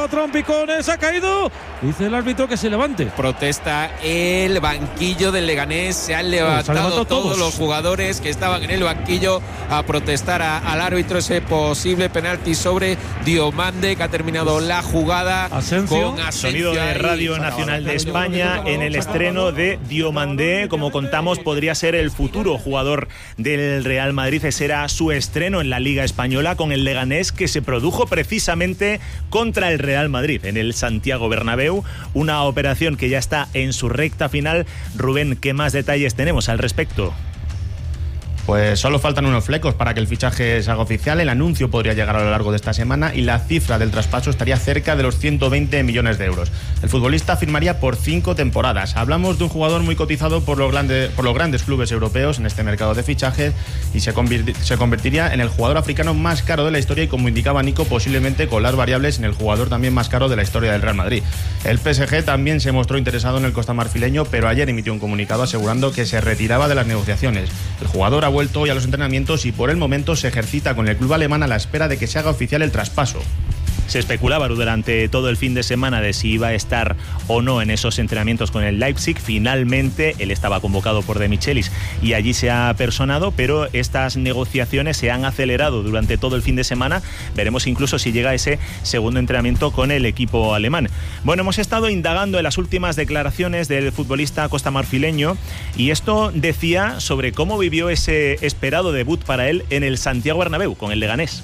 a trompicones, ha caído. Dice el árbitro que se levante. Protesta el banquillo del Leganés. Se han levantado todos los jugadores que estaban en el banquillo a protestar al árbitro ese posible penalti sobre Diomande, que ha terminado la jugada. Asensio. Con Asensio. Sonido de Radio Nacional de España en el estreno de Diomande. Como contamos, podría ser el futuro jugador del Real Madrid. Ese era su estreno en la Liga Española con el Leganés, que se produjo precisamente contra el Real Madrid en el Santiago Bernabéu. Una operación que ya está en su recta final. Rubén, ¿qué más detalles tenemos al respecto? Pues solo faltan unos flecos para que el fichaje se haga oficial. El anuncio podría llegar a lo largo de esta semana y la cifra del traspaso estaría cerca de los 120 millones de euros. El futbolista firmaría por 5 temporadas. Hablamos de un jugador muy cotizado por los grandes clubes europeos en este mercado de fichajes y se convertiría en el jugador africano más caro de la historia y, como indicaba Nico, posiblemente con las variables en el jugador también más caro de la historia del Real Madrid. El PSG también se mostró interesado en el costamarfileño, pero ayer emitió un comunicado asegurando que se retiraba de las negociaciones. El jugador ha vuelto hoy a los entrenamientos y por el momento se ejercita con el club alemán a la espera de que se haga oficial el traspaso. Se especulaba durante todo el fin de semana de si iba a estar o no en esos entrenamientos con el Leipzig. Finalmente, él estaba convocado por De Michelis y allí se ha personado, pero estas negociaciones se han acelerado durante todo el fin de semana. Veremos incluso si llega ese segundo entrenamiento con el equipo alemán. Bueno, hemos estado indagando en las últimas declaraciones del futbolista costamarfileño y esto decía sobre cómo vivió ese esperado debut para él en el Santiago Bernabéu con el Leganés.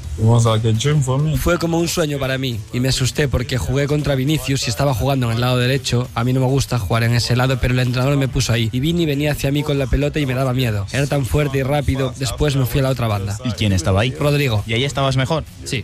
Fue como un sueño para mí y me asusté porque jugué contra Vinicius y estaba jugando en el lado derecho. A mí no me gusta jugar en ese lado, pero el entrenador me puso ahí y Vini venía hacia mí con la pelota y me daba miedo. Era tan fuerte y rápido. Después me fui a la otra banda. ¿Y quién estaba ahí? Rodrigo. ¿Y ahí estabas mejor? Sí.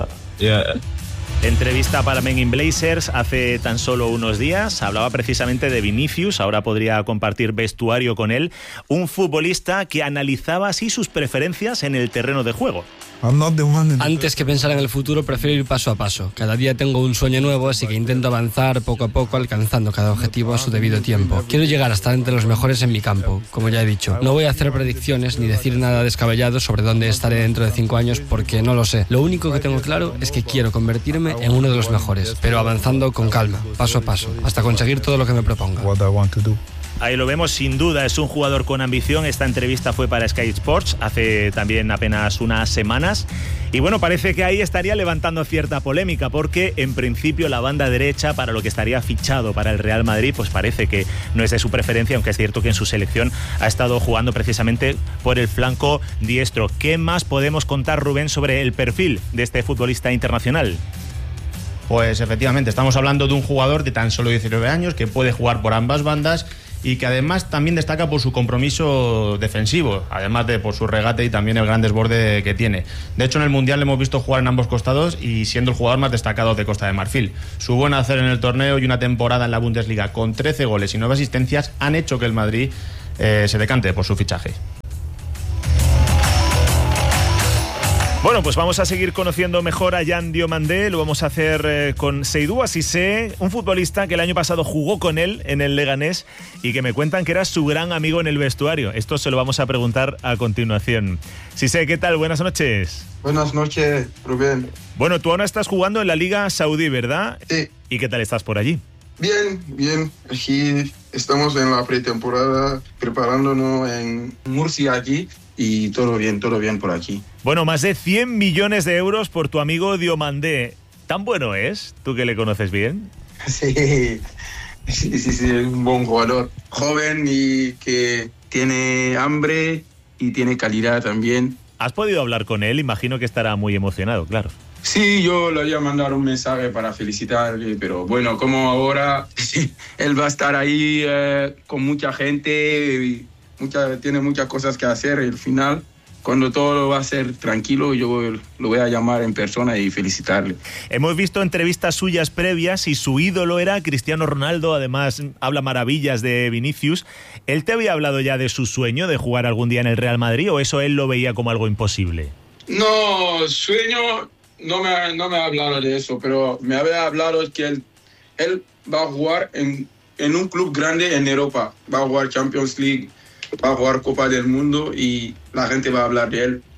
Entrevista para Men in Blazers hace tan solo unos días. Hablaba precisamente de Vinicius. Ahora podría compartir vestuario con él. Un futbolista que analizaba así sus preferencias en el terreno de juego. Antes que pensar en el futuro, prefiero ir paso a paso. Cada día tengo un sueño nuevo, así que intento avanzar poco a poco, alcanzando cada objetivo a su debido tiempo. Quiero llegar a estar entre los mejores en mi campo, como ya he dicho. No voy a hacer predicciones ni decir nada descabellado sobre dónde estaré dentro de 5 años, porque no lo sé. Lo único que tengo claro es que quiero convertirme en uno de los mejores, pero avanzando con calma, paso a paso, hasta conseguir todo lo que me proponga. Ahí lo vemos, sin duda, es un jugador con ambición. Esta entrevista fue para Sky Sports hace también apenas unas semanas. Y bueno, parece que ahí estaría levantando cierta polémica, porque en principio la banda derecha, para lo que estaría fichado para el Real Madrid, pues parece que no es de su preferencia, aunque es cierto que en su selección ha estado jugando precisamente por el flanco diestro. ¿Qué más podemos contar, Rubén, sobre el perfil de este futbolista internacional? Pues efectivamente, estamos hablando de un jugador de tan solo 19 años que puede jugar por ambas bandas y que además también destaca por su compromiso defensivo, además de por su regate y también el gran desborde que tiene. De hecho, en el Mundial le hemos visto jugar en ambos costados y siendo el jugador más destacado de Costa de Marfil. Su buen hacer en el torneo y una temporada en la Bundesliga con 13 goles y 9 asistencias han hecho que el Madrid se decante por su fichaje. Bueno, pues vamos a seguir conociendo mejor a Yan Diomandé. Lo vamos a hacer con Seydou Cissé, un futbolista que el año pasado jugó con él en el Leganés y que me cuentan que era su gran amigo en el vestuario. Esto se lo vamos a preguntar a continuación. Cissé, ¿qué tal? Buenas noches. Buenas noches, Rubén. Bueno, tú ahora estás jugando en la Liga Saudí, ¿verdad? Sí. ¿Y qué tal estás por allí? Bien. Aquí estamos en la pretemporada, preparándonos en Murcia aquí. Y todo bien por aquí. Bueno, más de 100 millones de euros por tu amigo Diomandé. ¿Tan bueno es? ¿Tú que le conoces bien? Sí, es un buen jugador. Joven y que tiene hambre y tiene calidad también. ¿Has podido hablar con él? Imagino que estará muy emocionado, claro. Sí, yo le voy a mandar un mensaje para felicitarle, pero bueno, como ahora él va a estar ahí con mucha gente y tiene muchas cosas que hacer. Y al final, cuando todo va a ser tranquilo, yo lo voy a llamar en persona y felicitarle. Hemos visto entrevistas suyas previas y su ídolo era Cristiano Ronaldo. Además, habla maravillas de Vinicius. ¿Él te había hablado ya de su sueño de jugar algún día en el Real Madrid o eso él lo veía como algo imposible? No, sueño, no me ha hablado de eso, pero me había hablado que él va a jugar en un club grande en Europa. Va a jugar Champions League, va a jugar Copa del Mundo y la gente va a hablar de él.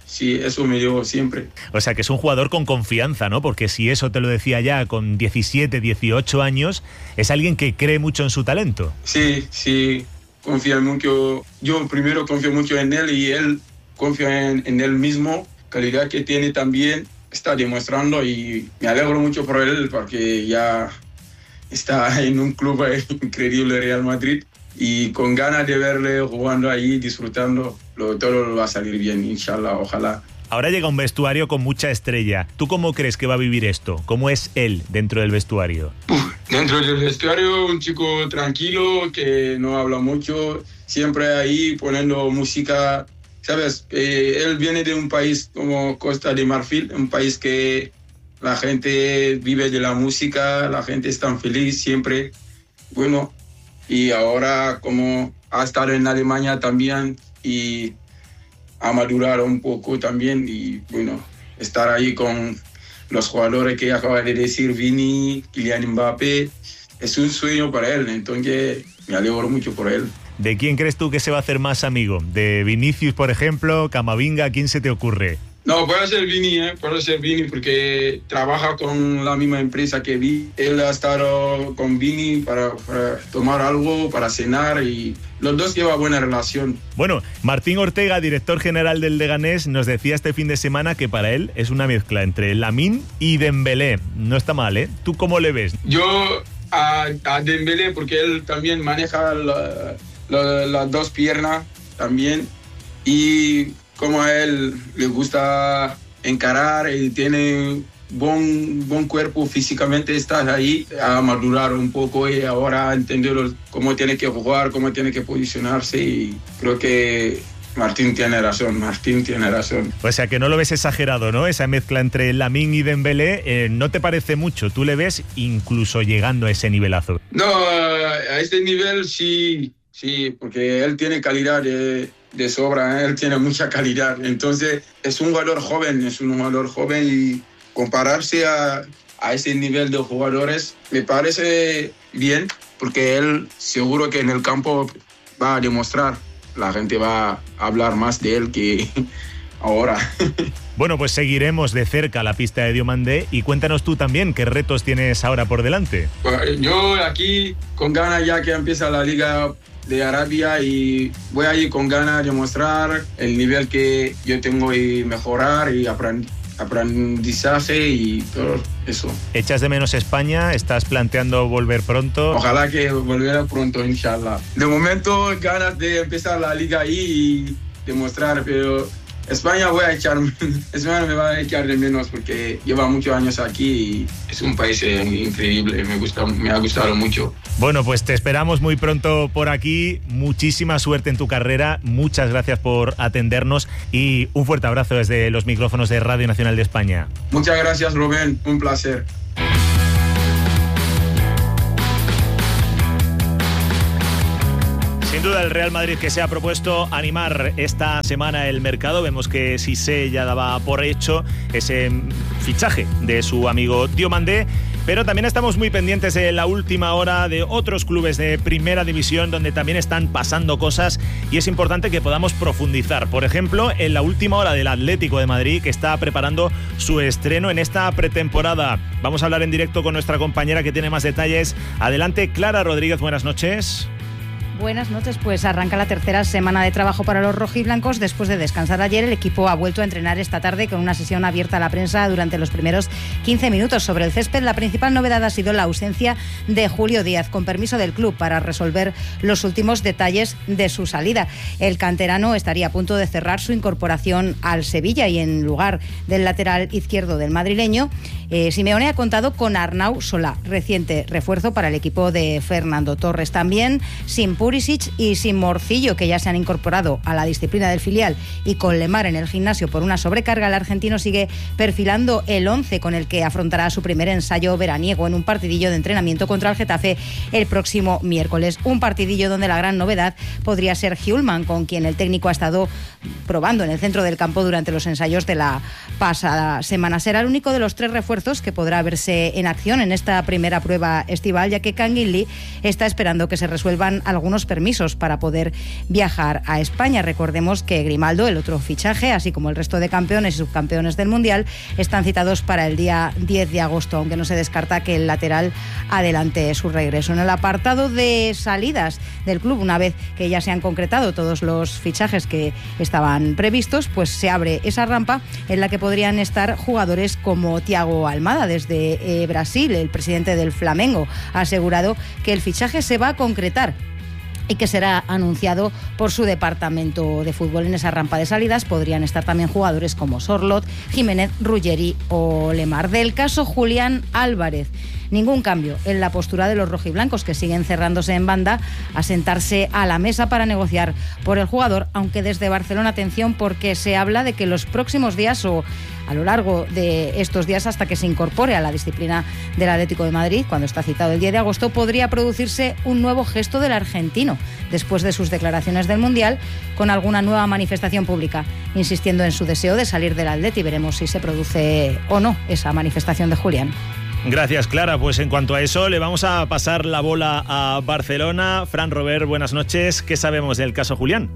sí, eso me dio siempre. O sea, que es un jugador con confianza, ¿no? Porque si eso te lo decía ya con 17, 18 años, es alguien que cree mucho en su talento. Sí, confía mucho. Yo primero confío mucho en él y él confía en él mismo. Calidad que tiene también, está demostrando y me alegro mucho por él porque ya está en un club increíble, Real Madrid, y con ganas de verle jugando ahí, disfrutando, todo va a salir bien, inshallah, ojalá. Ahora llega un vestuario con mucha estrella. ¿Tú cómo crees que va a vivir esto? ¿Cómo es él dentro del vestuario? Dentro del vestuario, un chico tranquilo, que no habla mucho, siempre ahí poniendo música. ¿Sabes? Él viene de un país como Costa de Marfil, un país que la gente vive de la música, la gente es tan feliz siempre. Bueno, y ahora como ha estado en Alemania también y ha madurado un poco también y bueno, estar ahí con los jugadores que acaba de decir, Vini, Kylian Mbappé, es un sueño para él, entonces me alegro mucho por él. ¿De quién crees tú que se va a hacer más amigo? ¿De Vinicius, por ejemplo? ¿Camavinga? ¿Quién se te ocurre? No, puede ser Vini porque trabaja con la misma empresa que Vini. Él ha estado con Vini para tomar algo, para cenar y los dos llevan buena relación. Bueno, Martín Ortega, director general del Leganés, nos decía este fin de semana que para él es una mezcla entre Lamine y Dembélé. No está mal, ¿eh? ¿Tú cómo le ves? Yo a Dembélé porque él también maneja las dos piernas también y como a él le gusta encarar y tiene buen cuerpo físicamente, está ahí a madurar un poco y ahora a entender cómo tiene que jugar, cómo tiene que posicionarse y creo que Martín tiene razón. O sea, que no lo ves exagerado, ¿no? Esa mezcla entre Lamine y Dembélé, ¿no te parece mucho? ¿Tú le ves incluso llegando a ese nivelazo? No, a este nivel sí, porque él tiene calidad de sobra, él tiene mucha calidad. Entonces, es un jugador joven y compararse a ese nivel de jugadores me parece bien, porque él seguro que en el campo va a demostrar. La gente va a hablar más de él que ahora. Bueno, pues seguiremos de cerca la pista de Diomandé y cuéntanos tú también qué retos tienes ahora por delante. Pues yo aquí con ganas ya que empieza la Liga de Arabia y voy a ir con ganas de mostrar el nivel que yo tengo y mejorar y aprendizaje y todo eso. ¿Echas de menos España? ¿Estás planteando volver pronto? Ojalá que volviera pronto, inshallah. De momento ganas de empezar la liga ahí y demostrar, pero España me va a echar de menos porque lleva muchos años aquí y es un país increíble, me ha gustado mucho. Bueno, pues te esperamos muy pronto por aquí, muchísima suerte en tu carrera, muchas gracias por atendernos y un fuerte abrazo desde los micrófonos de Radio Nacional de España. Muchas gracias, Rubén, un placer. Sin duda el Real Madrid que se ha propuesto animar esta semana el mercado. Vemos que Cissé ya daba por hecho ese fichaje de su amigo Diomandé, pero también estamos muy pendientes de la última hora de otros clubes de primera división donde también están pasando cosas y es importante que podamos profundizar. Por ejemplo, en la última hora del Atlético de Madrid, que está preparando su estreno en esta pretemporada. Vamos a hablar en directo con nuestra compañera que tiene más detalles. Adelante, Clara Rodríguez, buenas noches. Buenas noches, pues arranca la tercera semana de trabajo para los rojiblancos. Después de descansar ayer, el equipo ha vuelto a entrenar esta tarde con una sesión abierta a la prensa durante los primeros 15 minutos. Sobre el césped, la principal novedad ha sido la ausencia de Julio Díaz, con permiso del club para resolver los últimos detalles de su salida. El canterano estaría a punto de cerrar su incorporación al Sevilla y en lugar del lateral izquierdo del madrileño, Simeone ha contado con Arnau Solá, reciente refuerzo para el equipo de Fernando Torres. También sin Pulisic y sin Morcillo, que ya se han incorporado a la disciplina del filial, y con Lemar en el gimnasio por una sobrecarga, el argentino sigue perfilando el 11 con el que afrontará su primer ensayo veraniego en un partidillo de entrenamiento contra el Getafe el próximo miércoles. Un partidillo donde la gran novedad podría ser Hjulman, con quien el técnico ha estado probando en el centro del campo durante los ensayos de la pasada semana. Será el único de los 3 refuerzos que podrá verse en acción en esta primera prueba estival, ya que Canguilí está esperando que se resuelvan algunos unos permisos para poder viajar a España. Recordemos que Grimaldo, el otro fichaje, así como el resto de campeones y subcampeones del Mundial, están citados para el día 10 de agosto, aunque no se descarta que el lateral adelante su regreso. En el apartado de salidas del club, una vez que ya se han concretado todos los fichajes que estaban previstos, pues se abre esa rampa en la que podrían estar jugadores como Thiago Almada desde Brasil. El presidente del Flamengo ha asegurado que el fichaje se va a concretar y que será anunciado por su departamento de fútbol. En esa rampa de salidas podrían estar también jugadores como Sorloth, Jiménez, Ruggeri o Lemar. Del caso Julián Álvarez, ningún cambio en la postura de los rojiblancos, que siguen cerrándose en banda a sentarse a la mesa para negociar por el jugador, aunque desde Barcelona, atención, porque se habla de que los próximos días o a lo largo de estos días, hasta que se incorpore a la disciplina del Atlético de Madrid, cuando está citado el 10 de agosto, podría producirse un nuevo gesto del argentino, después de sus declaraciones del Mundial, con alguna nueva manifestación pública, insistiendo en su deseo de salir del Atleti. Veremos si se produce o no esa manifestación de Julián. Gracias, Clara. Pues en cuanto a eso, le vamos a pasar la bola a Barcelona. Fran Robert, buenas noches. ¿Qué sabemos del caso Julián?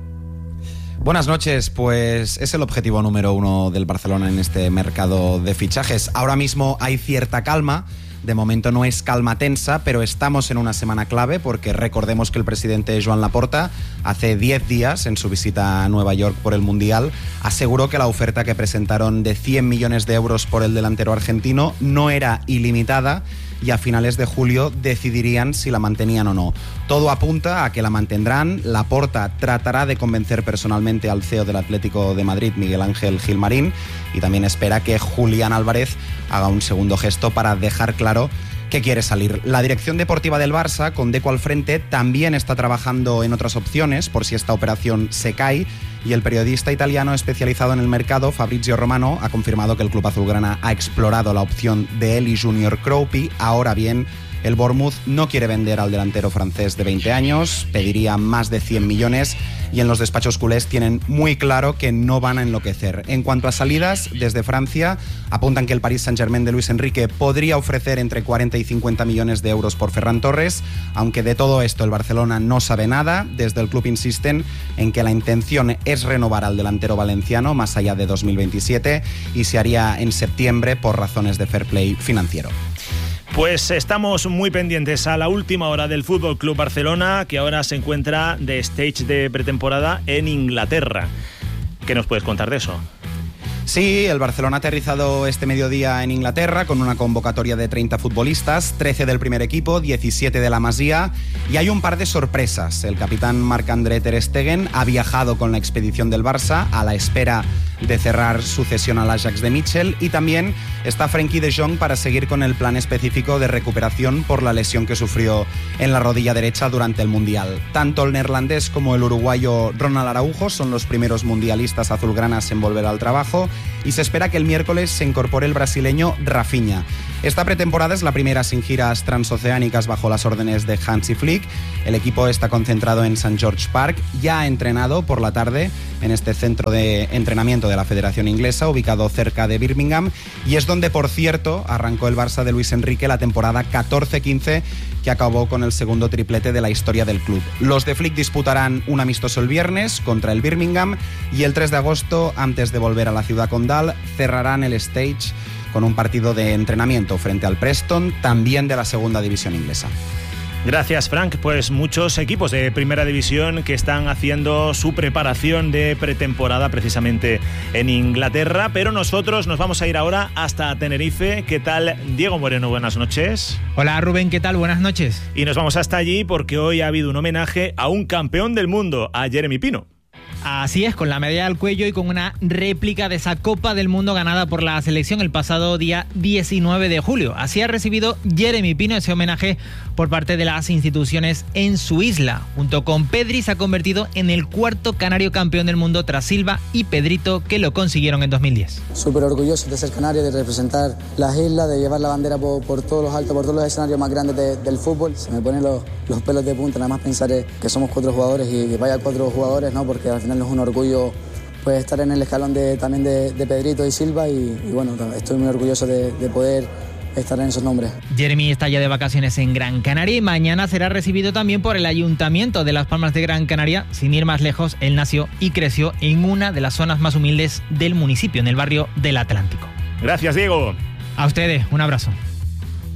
Buenas noches, pues es el objetivo número 1 del Barcelona en este mercado de fichajes. Ahora mismo hay cierta calma. De momento no es calma tensa, pero estamos en una semana clave porque recordemos que el presidente Joan Laporta hace 10 días, en su visita a Nueva York por el Mundial, aseguró que la oferta que presentaron de 100 millones de euros por el delantero argentino no era ilimitada y a finales de julio decidirían si la mantenían o no. Todo apunta a que la mantendrán. Laporta tratará de convencer personalmente al CEO del Atlético de Madrid, Miguel Ángel Gilmarín, y también espera que Julián Álvarez haga un segundo gesto para dejar claro que quiere salir. La dirección deportiva del Barça, con Deco al frente, también está trabajando en otras opciones por si esta operación se cae, y el periodista italiano especializado en el mercado, Fabrizio Romano, ha confirmado que el club azulgrana ha explorado la opción de Eli Junior Kropi. Ahora bien, el Bournemouth no quiere vender al delantero francés de 20 años, pediría más de 100 millones y en los despachos culés tienen muy claro que no van a enloquecer. En cuanto a salidas, desde Francia apuntan que el Paris Saint-Germain de Luis Enrique podría ofrecer entre 40 y 50 millones de euros por Ferran Torres, aunque de todo esto el Barcelona no sabe nada. Desde el club insisten en que la intención es renovar al delantero valenciano más allá de 2027 y se haría en septiembre por razones de fair play financiero. Pues estamos muy pendientes a la última hora del Fútbol Club Barcelona, que ahora se encuentra de stage de pretemporada en Inglaterra. ¿Qué nos puedes contar de eso? Sí, el Barcelona ha aterrizado este mediodía en Inglaterra con una convocatoria de 30 futbolistas, 13 del primer equipo, 17 de la Masía, y hay un par de sorpresas. El capitán Marc-André ter Stegen ha viajado con la expedición del Barça a la espera de cerrar su cesión al Ajax de Mitchell, y también está Frenkie de Jong para seguir con el plan específico de recuperación por la lesión que sufrió en la rodilla derecha durante el Mundial. Tanto el neerlandés como el uruguayo Ronald Araujo son los primeros mundialistas azulgranas en volver al trabajo, y se espera que el miércoles se incorpore el brasileño Rafinha. Esta pretemporada es la primera sin giras transoceánicas bajo las órdenes de Hansi Flick. El equipo está concentrado en St. George Park, ya ha entrenado por la tarde en este centro de entrenamiento de la Federación Inglesa, ubicado cerca de Birmingham, y es donde, por cierto, arrancó el Barça de Luis Enrique la temporada 14-15, que acabó con el segundo triplete de la historia del club. Los de Flick disputarán un amistoso el viernes contra el Birmingham, y el 3 de agosto, antes de volver a la ciudad condal, cerrarán el stage con un partido de entrenamiento frente al Preston, también de la segunda división inglesa. Gracias, Frank. Pues muchos equipos de primera división que están haciendo su preparación de pretemporada precisamente en Inglaterra, pero nosotros nos vamos a ir ahora hasta Tenerife. ¿Qué tal, Diego Moreno? Buenas noches. Hola, Rubén, ¿qué tal? Buenas noches. Y nos vamos hasta allí porque hoy ha habido un homenaje a un campeón del mundo, a Jeremy Pino. Así es, con la medalla al cuello y con una réplica de esa Copa del Mundo ganada por la selección el pasado día 19 de julio. Así ha recibido Jeremy Pino ese homenaje por parte de las instituciones en su isla. Junto con Pedri se ha convertido en el cuarto canario campeón del mundo tras Silva y Pedrito, que lo consiguieron en 2010. Súper orgulloso de ser canario, de representar las islas, de llevar la bandera por todos los altos, por todos los escenarios más grandes del fútbol. Se me ponen los pelos de punta, nada más pensar que somos 4 jugadores y vaya 4 jugadores, ¿no? Porque al final es un orgullo pues estar en el escalón también de Pedrito y Silva y bueno, estoy muy orgulloso de poder estar en esos nombres. Jeremy está ya de vacaciones en Gran Canaria y mañana será recibido también por el Ayuntamiento de Las Palmas de Gran Canaria. Sin ir más lejos, él nació y creció en una de las zonas más humildes del municipio, en el barrio del Atlántico. Gracias, Diego. A ustedes, un abrazo.